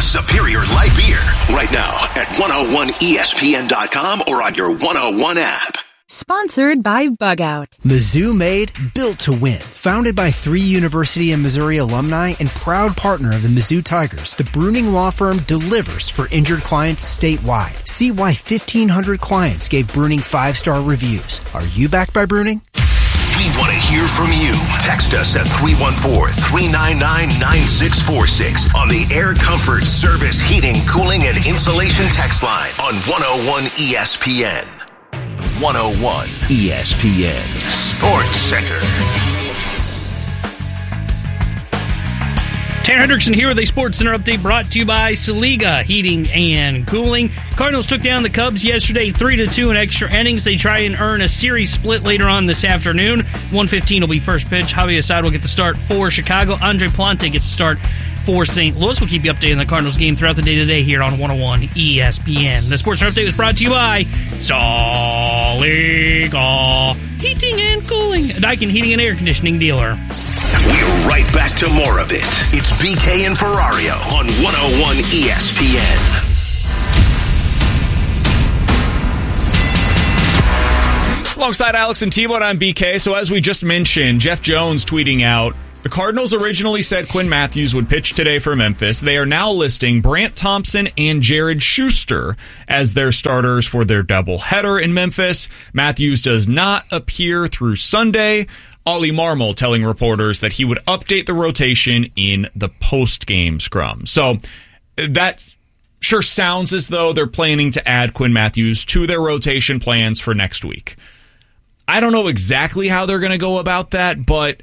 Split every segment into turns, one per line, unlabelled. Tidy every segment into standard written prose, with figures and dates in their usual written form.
superior light beer right now at 101ESPN.com or on your 101 app.
Sponsored by Bug Out.
Mizzou made, built to win. Founded by 3 University of Missouri alumni and proud partner of the Mizzou Tigers, the Bruning Law Firm delivers for injured clients statewide. See why 1,500 clients gave Bruning 5-star reviews. Are you backed by Bruning?
We want to hear from you. Text us at 314-399-9646 on the Air Comfort Service Heating, Cooling, and Insulation text line on 101 ESPN. 101 ESPN Sports Center.
Tanner Hendrickson here with a Sports Center update brought to you by Saliga Heating and Cooling. Cardinals took down the Cubs yesterday 3-2 in extra innings. They try and earn a series split later on this afternoon. 1:15 will be first pitch. Javier Assad will get the start for Chicago. Andre Plante gets the start for St. Louis. We'll keep you updated on the Cardinals game throughout the day today here on 101 ESPN. The Sports Center update was brought to you by Saliga Heating and Cooling, a Daikin heating and air conditioning dealer.
We're right back to more of it. It's BK and Ferrario on 101 ESPN.
Alongside Alex and T-Bone, I'm BK. So as we just mentioned, Jeff Jones tweeting out, the Cardinals originally said Quinn Matthews would pitch today for Memphis. They are now listing Brant Thompson and Jared Schuster as their starters for their doubleheader in Memphis. Matthews does not appear through Sunday. Ollie Marmol telling reporters that he would update the rotation in the post-game scrum. So that sure sounds as though they're planning to add Quinn Matthews to their rotation plans for next week. I don't know exactly how they're going to go about that, but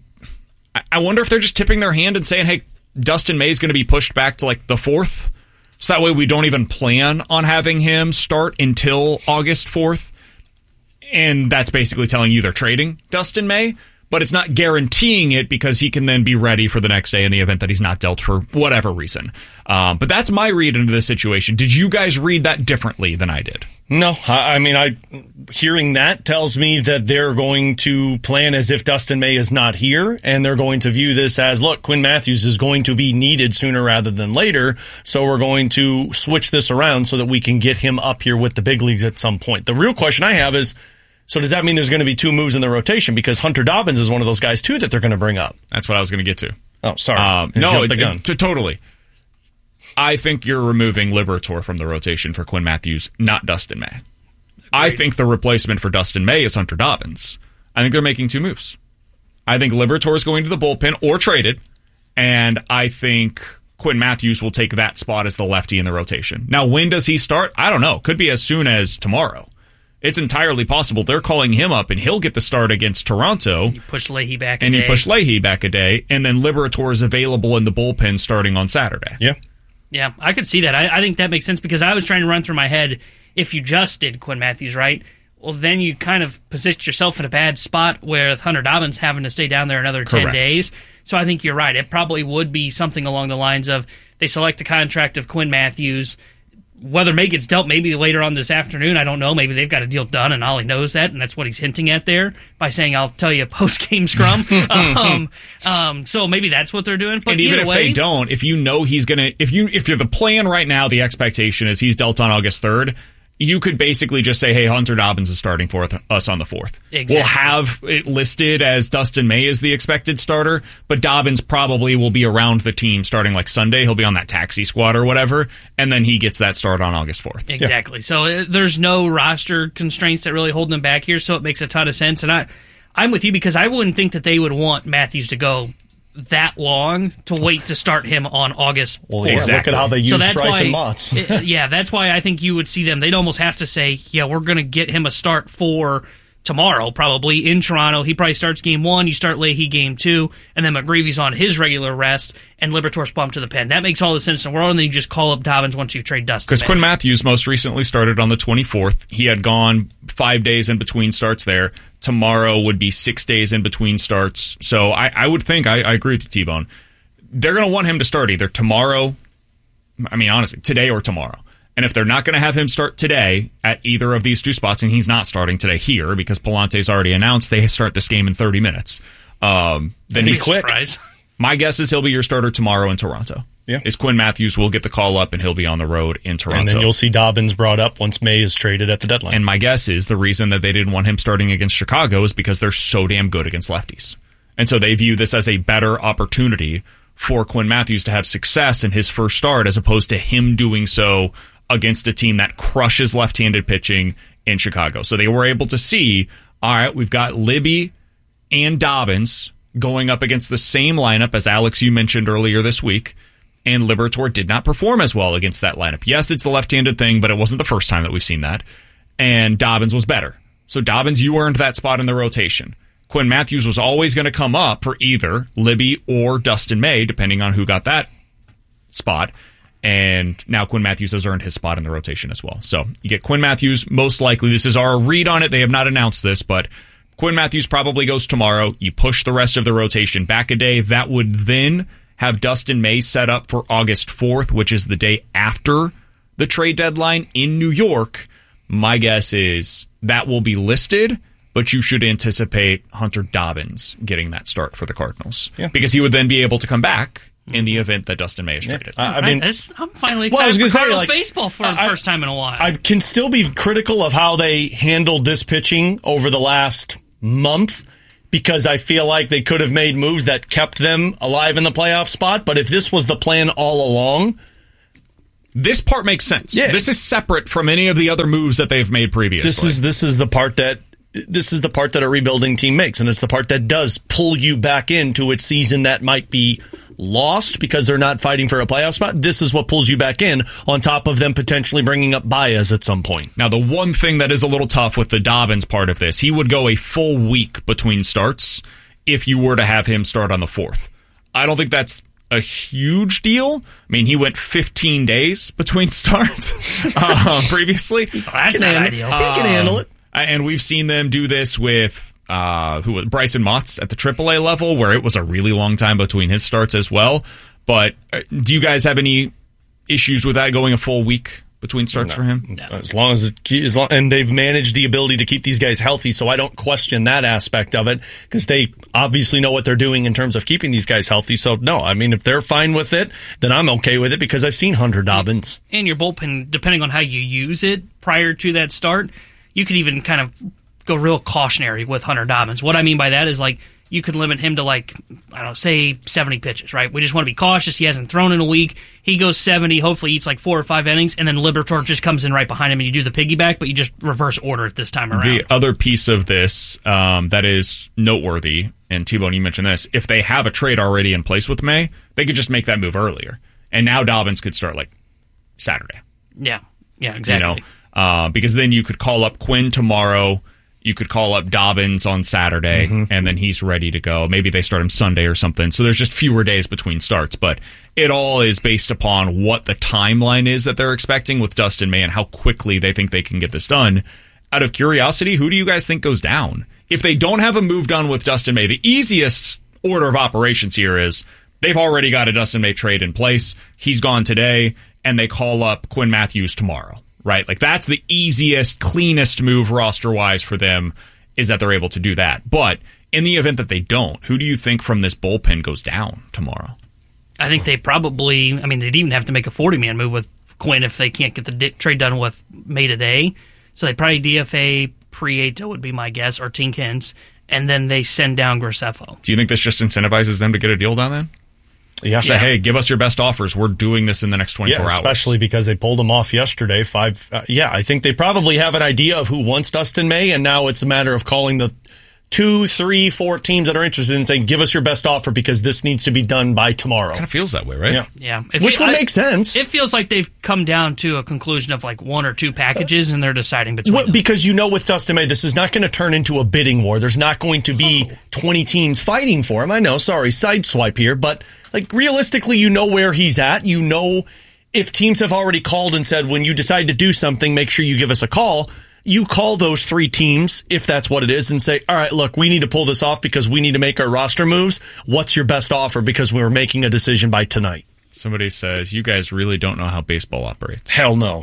I wonder if they're just tipping their hand and saying, hey, Dustin May is going to be pushed back to like the 4th. So that way we don't even plan on having him start until August 4th. And that's basically telling you they're trading Dustin May, but it's not guaranteeing it because he can then be ready for the next day in the event that he's not dealt for whatever reason. But that's my read into this situation. Did you guys read that differently than I did?
No, I mean, hearing that tells me that they're going to plan as if Dustin May is not here, and they're going to view this as, look, Quinn Matthews is going to be needed sooner rather than later, so we're going to switch this around so that we can get him up here with the big leagues at some point. The real question I have is, so does that mean there's going to be 2 moves in the rotation? Because Hunter Dobbins is one of those guys, too, that they're going to bring up.
That's what I was going to get to.
Oh, sorry.
No,
the gun.
Totally. I think you're removing Liberatore from the rotation for Quinn Matthews, not Dustin May. Agreed. I think the replacement for Dustin May is Hunter Dobbins. I think they're making 2 moves. I think Liberatore is going to the bullpen or traded, and I think Quinn Matthews will take that spot as the lefty in the rotation. Now, when does he start? I don't know. Could be as soon as tomorrow. It's entirely possible they're calling him up and he'll get the start against Toronto.
You push Leahy back a day.
And you push Leahy back a day, and then Liberatore is available in the bullpen starting on Saturday.
Yeah.
Yeah, I could see that. I think that makes sense because I was trying to run through my head, if you just did Quinn Matthews, right, well, then you kind of position yourself in a bad spot with Hunter Dobbins having to stay down there another 10 days. So I think you're right. It probably would be something along the lines of they select the contract of Quinn Matthews. Whether May gets dealt maybe later on this afternoon, I don't know. Maybe they've got a deal done, and Ollie knows that, and that's what he's hinting at there by saying, I'll tell you post-game scrum. So maybe that's what they're doing. But
and even if they don't, if you know he's going to, if you're the plan right now, the expectation is he's dealt on August 3rd, you could basically just say, hey, Hunter Dobbins is starting for us on the 4th.
Exactly.
We'll have it listed as Dustin May is the expected starter, but Dobbins probably will be around the team starting like Sunday. He'll be on that taxi squad or whatever, and then he gets that start on August 4th.
Exactly. Yeah. So there's no roster constraints that really hold them back here, so it makes a ton of sense. And I'm with you because I wouldn't think that they would want Matthews to go that long to wait to start him on August 4th.
Well, exactly. Look at how they use Bryce and Motts.
Yeah, that's why I think you would see them. They'd almost have to say, yeah, we're going to get him a start for tomorrow, probably, in Toronto. He probably starts game 1, you start Leahy game 2, and then McGreevy's on his regular rest, and Liberatore's bumped to the pen. That makes all the sense in the world, and then you just call up Dobbins once you trade Dustin.
Because Quinn Matthews most recently started on the 24th. He had gone 5 days in between starts there. Tomorrow would be 6 days in between starts. So I would think, I agree with you, T-Bone, they're going to want him to start either tomorrow, I mean, honestly, today or tomorrow. And if they're not going to have him start today at either of these 2 spots, and he's not starting today here because Palante's already announced they start this game in 30 minutes, then he's quick.
Surprise.
My guess is he'll be your starter tomorrow in Toronto. is Quinn Matthews will get the call up and he'll be on the road in Toronto.
And then you'll see Dobbins brought up once May is traded at the deadline.
And my guess is the reason that they didn't want him starting against Chicago is because they're so damn good against lefties. And so they view this as a better opportunity for Quinn Matthews to have success in his first start as opposed to him doing so against a team that crushes left-handed pitching in Chicago. So they were able to see, all right, we've got Libby and Dobbins going up against the same lineup as Alex, you mentioned earlier this week, and Liberatore did not perform as well against that lineup. Yes, it's the left-handed thing, but it wasn't the first time that we've seen that. And Dobbins was better. So Dobbins, you earned that spot in the rotation. Quinn Matthews was always going to come up for either Libby or Dustin May, depending on who got that spot. And now Quinn Matthews has earned his spot in the rotation as well. So you get Quinn Matthews, most likely. This is our read on it. They have not announced this, but Quinn Matthews probably goes tomorrow. You push the rest of the rotation back a day. That would then have Dustin May set up for August 4th, which is the day after the trade deadline in New York. My guess is that will be listed, but you should anticipate Hunter Dobbins getting that start for the Cardinals. Yeah. Because he would then be able to come back in the event that Dustin May is traded.
I mean, I'm finally excited for Cardinals baseball for the first time in a while.
I can still be critical of how they handled this pitching over the last month because I feel like they could have made moves that kept them alive in the playoff spot. But if this was the plan all along...
This part makes sense. Yeah. This is separate from any of the other moves that they've made previously.
This is the part that a rebuilding team makes, and it's the part that does pull you back into its season that might be lost because they're not fighting for a playoff spot. This is what pulls you back in, on top of them potentially bringing up Baez at some point.
Now, the one thing that is a little tough with the Dobbins part of this, he would go a full week between starts if you were to have him start on the 4th. I don't think that's a huge deal. I mean, he went 15 days between starts previously.
That's not ideal.
He can handle it.
And we've seen them do this with Bryson Motts at the AAA level, where it was a really long time between his starts as well. But do you guys have any issues with that going a full week between starts for him?
No. As long as and they've managed the ability to keep these guys healthy, so I don't question that aspect of it because they obviously know what they're doing in terms of keeping these guys healthy. So no, I mean, if they're fine with it, then I'm okay with it because I've seen Hunter Dobbins.
And your bullpen, depending on how you use it prior to that start, you could even kind of go real cautionary with Hunter Dobbins. What I mean by that is, like, you could limit him to, say 70 pitches, right? We just want to be cautious. He hasn't thrown in a week. He goes 70, hopefully eats 4 or 5 innings, and then Liberatore just comes in right behind him, and you do the piggyback, but you just reverse order it this time around.
The other piece of this that is noteworthy, and T-Bone, you mentioned this, if they have a trade already in place with May, they could just make that move earlier. And now Dobbins could start, Saturday.
Yeah, exactly.
Because then you could call up Quinn tomorrow. You could call up Dobbins on Saturday, and then he's ready to go. Maybe they start him Sunday or something. So there's just fewer days between starts. But it all is based upon what the timeline is that they're expecting with Dustin May and how quickly they think they can get this done. Out of curiosity, who do you guys think goes down? If they don't have a move done with Dustin May, the easiest order of operations here is they've already got a Dustin May trade in place. He's gone today, and they call up Quinn Matthews tomorrow. Right? That's the easiest, cleanest move roster-wise for them, is that they're able to do that. But in the event that they don't, who do you think from this bullpen goes down tomorrow?
I think they probably, they'd even have to make a 40-man move with Quinn if they can't get the trade done with May today. So they probably DFA Prieto would be my guess, or Tinkins, and then they send down Graceffo.
Do you think this just incentivizes them to get a deal done then?
Yeah.
Say, hey, give us your best offers. We're doing this in the next 24 hours.
Especially because they pulled him off yesterday. I think they probably have an idea of who wants Dustin May, and now it's a matter of calling the 2, 3, 4 teams that are interested and saying, give us your best offer because this needs to be done by tomorrow.
Kind of feels that way, right?
Yeah.
Which would make sense.
It feels like they've come down to a conclusion of 1 or 2 packages, and they're deciding between them.
Because with Dustin May, this is not going to turn into a bidding war. There's not going to be 20 teams fighting for him. I know, sorry, sideswipe here, but realistically, you know where he's at. You know if teams have already called and said, when you decide to do something, make sure you give us a call. You call those 3 teams, if that's what it is, and say, all right, look, we need to pull this off because we need to make our roster moves. What's your best offer? Because we're making a decision by tonight.
Somebody says, you guys really don't know how baseball operates.
Hell no.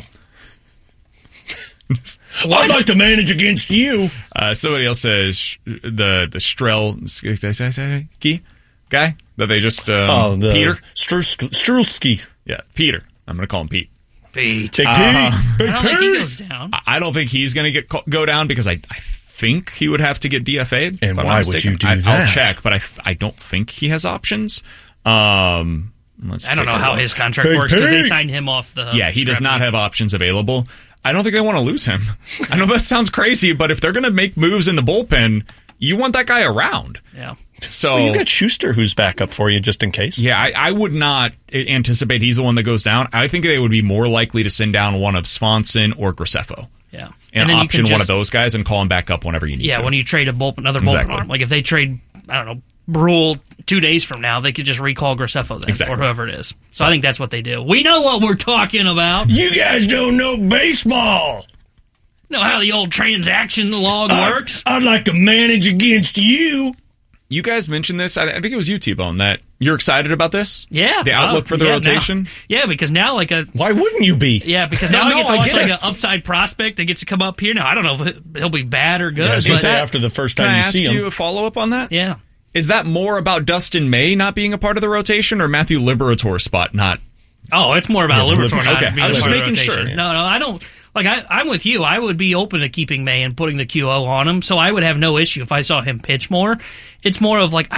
I'd like to manage against you.
Somebody else says the Strelski guy that they just
Peter Strulski.
Yeah, Peter. I'm going to call him Pete.
Pete.
Big Pete.
I don't think he goes down.
I don't think he's going to go down because I think he would have to get DFA'd.
And why would you do that?
I'll check, but I don't think he has options.
I don't know how his contract works because they signed him off the.
Yeah, he does not have options available. I don't think they want to lose him. I know that sounds crazy, but if they're going to make moves in the bullpen, you want that guy around.
Yeah.
So
you got Schuster who's back up for you just in case.
Yeah, I would not anticipate he's the one that goes down. I think they would be more likely to send down one of Swanson or Graceffo.
Yeah.
And option one of those guys and call him back up whenever you need to.
Yeah, when you trade another bullpen arm. Like if they trade, I don't know, Brule 2 days from now, they could just recall Graceffo then, or whoever it is. So I think that's what they do. We know what we're talking about.
You guys don't know baseball.
Know how the old transaction log works?
I'd like to manage against you.
You guys mentioned this. I think it was you, T-Bone, that you're excited about this?
Yeah.
The outlook for the rotation?
Because now
why wouldn't you be?
Yeah, because now I get to watch an upside prospect that gets to come up here. Now, I don't know if he'll be bad or good.
Yeah, I was going to say after the first time you see him.
Can I ask you a follow-up on that?
Yeah.
Is that more about Dustin May not being a part of the rotation or Matthew Liberator's spot not?
Oh, it's more about Liberator not being
I was just
part of the
making
rotation.
sure.
No, I don't. Like, I'm with you. I would be open to keeping May and putting the QO on him, so I would have no issue if I saw him pitch more. It's more of like,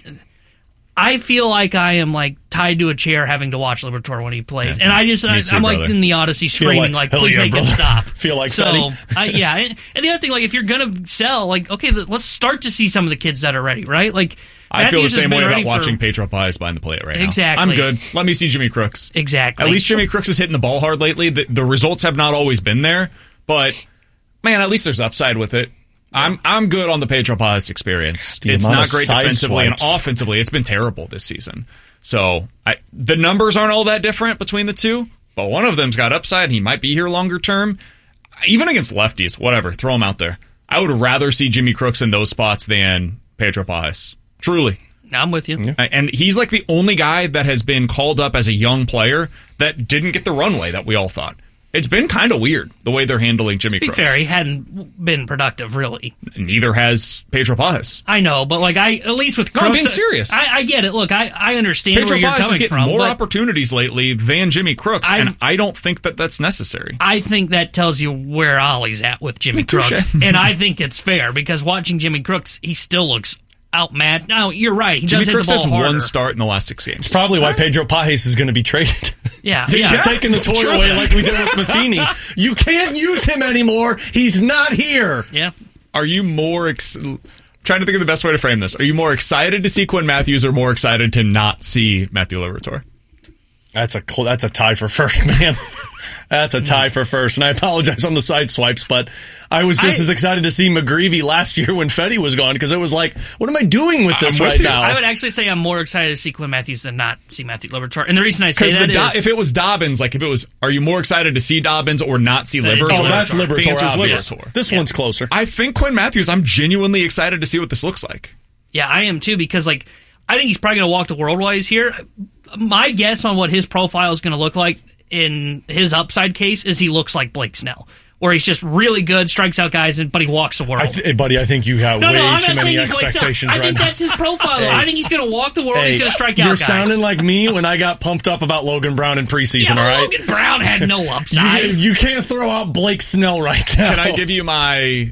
I feel like I am like tied to a chair having to watch Liberator when he plays.
Yeah,
and I'm like in the Odyssey screaming, like, please make it stop.
Feel like
so, yeah. And the other thing, like, if you're going to sell, like, okay, let's start to see some of the kids that are ready, right? Like,
I feel the same way about watching Pedro Páez behind the plate right now.
Exactly.
I'm good. Let me see Jimmy Crooks.
Exactly.
At least Jimmy Crooks is hitting the ball hard lately. The results have not always been there, but man, at least there's upside with it. I'm good on the Pedro Páez experience. It's not great defensively and offensively. It's been terrible this season. So the numbers aren't all that different between the two, but one of them's got upside and he might be here longer term. Even against lefties, whatever, throw him out there. I would rather see Jimmy Crooks in those spots than Pedro Páez. Truly.
I'm with you.
Yeah. And he's like the only guy that has been called up as a young player that didn't get the runway that we all thought. It's been kind of weird the way they're handling Jimmy Crooks.
To be fair, he hadn't been productive, really.
Neither has Pedro Páez.
I know, but like at least with Crooks...
No, I'm being serious.
I get it. Look, I understand
Pedro
where you're
Páez
coming
is getting
from.
more opportunities lately than Jimmy Crooks, and I don't think that that's necessary.
I think that tells you where Ollie's at with Jimmy Crooks, and I think it's fair, because watching Jimmy Crooks, he still looks... outmatched. No, you're right. He
Jimmy
does
Crooks
hit the ball
has
harder.
one start in the last 6 games.
It's probably why Pedro Páez is going to be traded.
Yeah.
He's taking the toy away like we did with Matheny. You can't use him anymore. He's not here.
Yeah.
Are you more... trying to think of the best way to frame this. Are you more excited to see Quinn Matthews or more excited to not see Matthew Liberator?
That's a tie for first, man. That's a tie for first. And I apologize on the side swipes, but I was just as excited to see McGreevy last year when Fetty was gone, because it was like, what am I doing with this right now?
I would actually say I'm more excited to see Quinn Matthews than not see Matthew Liberator. And the reason I say that is...
if it was Dobbins, like if it was, are you more excited to see Dobbins or not see Liberator?
Oh, that's Liberator.
The answer is Liberator.
This one's closer.
I think Quinn Matthews, I'm genuinely excited to see what this looks like.
Yeah, I am too, because like I think he's probably going to walk the world while he's here. My guess on what his profile is going to look like in his upside case is he looks like Blake Snell, where he's just really good, strikes out guys, but he walks the world.
Buddy, I think you have way too many expectations right now.
I think that's his profile.
Hey,
I think he's going to walk the world. He's going to strike out guys.
You're sounding like me when I got pumped up about Logan Brown in preseason, all right?
Logan Brown had no upside.
You can't throw out Blake Snell right now.
Can I give you my...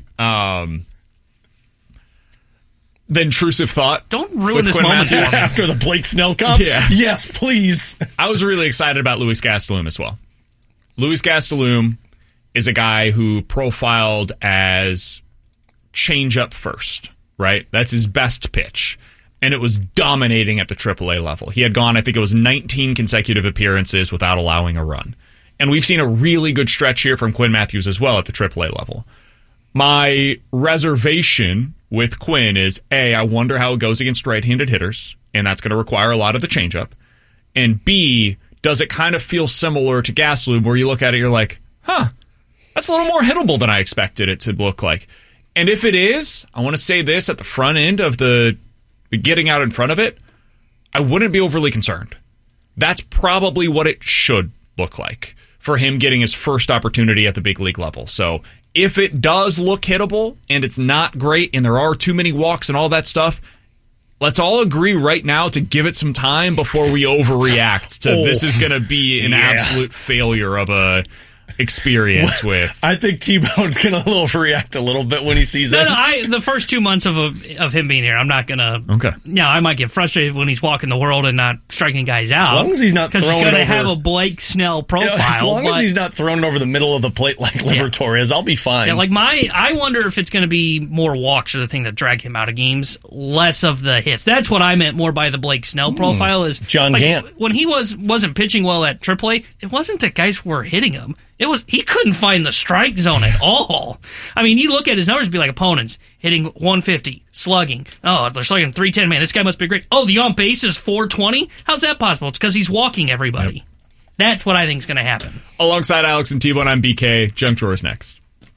the intrusive thought.
Don't ruin this moment for me.
After the Blake Snell Cup?
Yeah.
Yes, please.
I was really excited about Luis Gastelum as well. Luis Gastelum is a guy who profiled as changeup first, right? That's his best pitch. And it was dominating at the AAA level. He had gone, I think it was 19 consecutive appearances without allowing a run. And we've seen a really good stretch here from Quinn Matthews as well at the AAA level. My reservation with Quinn is, A, I wonder how it goes against right-handed hitters, and that's going to require a lot of the changeup. And B, does it kind of feel similar to Gastelum, where you look at it, you're like, that's a little more hittable than I expected it to look like. And if it is, I want to say this at the front end of the getting out in front of it, I wouldn't be overly concerned. That's probably what it should look like for him getting his first opportunity at the big league level. So if it does look hittable and it's not great and there are too many walks and all that stuff, let's all agree right now to give it some time before we overreact to this is going to be an absolute failure of a experience with.
I think T-Bone's going to overreact a little bit when he sees it.
The first 2 months of him being here, I'm not going to...
Okay.
Yeah, I might get frustrated when he's walking the world and not striking guys out.
As long as he's not throwing it over...
Because he's going to have a Blake Snell profile.
As long as he's not throwing it over the middle of the plate like Liberatore is, I'll be fine.
Yeah, I wonder if it's going to be more walks are the thing that drag him out of games, less of the hits. That's what I meant more by the Blake Snell profile is...
John Gant.
When he wasn't pitching well at AAA, it wasn't that guys were hitting him. He couldn't find the strike zone at all. I mean, you look at his numbers, be like opponents hitting 150, slugging. Oh, they're slugging 310. Man, this guy must be great. Oh, the on base is 420. How's that possible? It's because he's walking everybody. Yep. That's what I think is going to happen.
Alongside Alex and T-Bone, I'm BK. Junk Drawers next.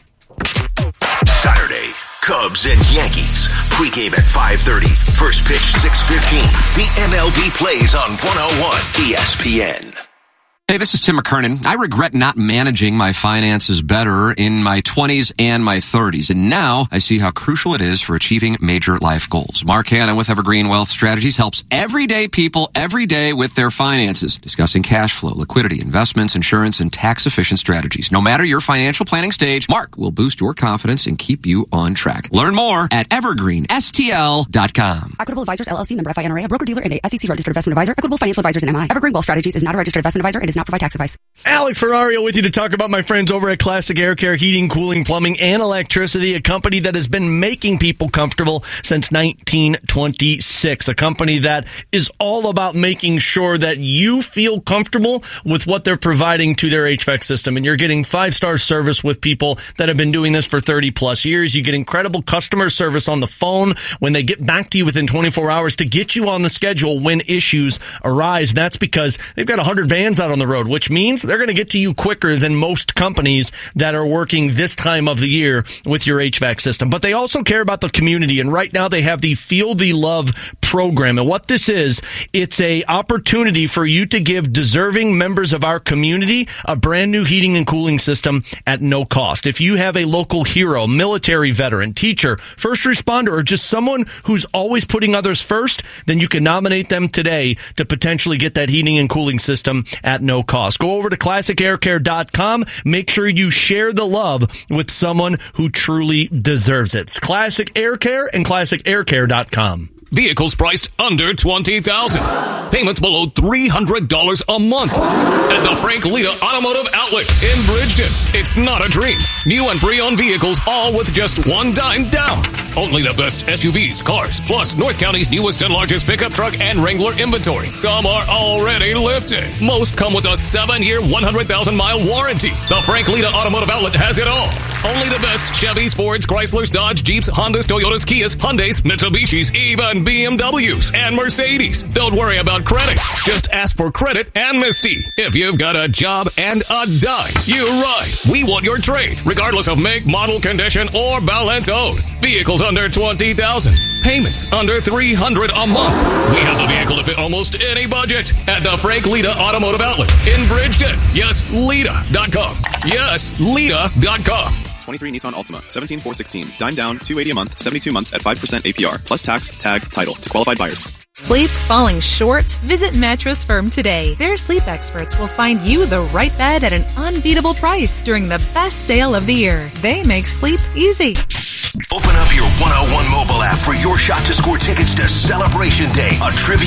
Saturday, Cubs and Yankees. Pregame at 5:30. First pitch 6:15. The MLB plays on 101 ESPN.
Hey, this is Tim McKernan. I regret not managing my finances better in my 20s and my 30s. And now I see how crucial it is for achieving major life goals. Mark Hanna with Evergreen Wealth Strategies helps everyday people every day with their finances, discussing cash flow, liquidity, investments, insurance, and tax-efficient strategies. No matter your financial planning stage, Mark will boost your confidence and keep you on track. Learn more at evergreenstl.com.
Equitable Advisors, LLC, member FINRA, a broker-dealer and a SEC registered investment advisor. Equitable Financial Advisors and MI. Evergreen Wealth Strategies is not a registered investment advisor. It does not provide tax advice.
Alex Ferrario with you to talk about my friends over at Classic Air Care, heating, cooling, plumbing, and electricity, a company that has been making people comfortable since 1926, a company that is all about making sure that you feel comfortable with what they're providing to their HVAC system. And you're getting 5-star service with people that have been doing this for 30 plus years. You get incredible customer service on the phone when they get back to you within 24 hours to get you on the schedule when issues arise. And that's because they've got 100 vans out on the road, which means they're going to get to you quicker than most companies that are working this time of the year with your HVAC system. But they also care about the community, and right now they have the Feel the Love program. And what this is, it's a opportunity for you to give deserving members of our community a brand new heating and cooling system at no cost. If you have a local hero, military veteran, teacher, first responder, or just someone who's always putting others first, then you can nominate them today to potentially get that heating and cooling system at no cost. Go over to ClassicAirCare.com. Make sure you share the love with someone who truly deserves it. It's Classic Air Care and ClassicAirCare.com.
Vehicles priced under $20,000. Payments below $300 a month. At the Frank Lita Automotive Outlet in Bridgeton. It's not a dream. New and pre-owned vehicles, all with just $1 down. Only the best SUVs, cars, plus North County's newest and largest pickup truck and Wrangler inventory. Some are already lifted. Most come with a 7-year, 100,000-mile warranty. The Frank Lita Automotive Outlet has it all. Only the best Chevys, Fords, Chryslers, Dodge, Jeeps, Hondas, Toyotas, Kias, Hyundais, Mitsubishis, even BMWs and Mercedes. Don't worry about credit. Just ask for credit amnesty. If you've got a job and a dime, you're right. We want your trade, regardless of make, model, condition, or balance owed. Vehicles under $20,000. Payments under $300 a month. We have the vehicle to fit almost any budget at the Frank Lita Automotive Outlet in Bridgeton. Yes, Lita.com. Yes, Lita.com.
23 Nissan Altima, 17,416. Dime down, $280 a month, 72 months at 5% APR, plus tax, tag, title to qualified buyers.
Sleep falling short? Visit Mattress Firm today. Their sleep experts will find you the right bed at an unbeatable price during the best sale of the year. They make sleep easy.
Open up your 101 mobile app for your shot to score tickets to Celebration Day, a trivia